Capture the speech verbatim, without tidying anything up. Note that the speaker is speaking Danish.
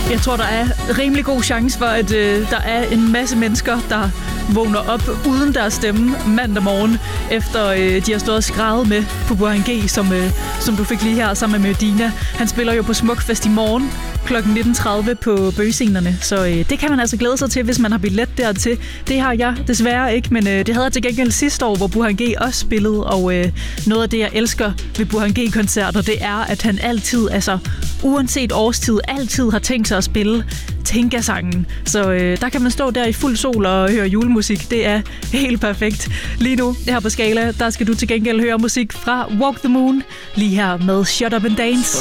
Jeg tror, der er rimelig god chance for, at øh, der er en masse mennesker, der vågner op uden deres stemme mandag morgen, efter øh, de har stået og skrevet med på Burhan G, som, øh, som du fik lige her sammen med Medina. Han spiller jo på Smukfest i morgen klokken nitten tredive på bøgescenerne, så øh, det kan man altså glæde sig til, hvis man har billet dertil. Det har jeg desværre ikke, men øh, det havde jeg til gengæld sidste år, hvor Burhan G også spillede, og øh, noget af det, jeg elsker ved Burhan G-koncerter, det er, at han altid, altså uanset årstid, altid har tænkt sig at spille Tinka-sangen. Så øh, der kan man stå der i fuld sol og høre julemusik. Det er helt perfekt. Lige nu, her på Skala, der skal du til gengæld høre musik fra Walk the Moon, lige her med Shut Up and Dance.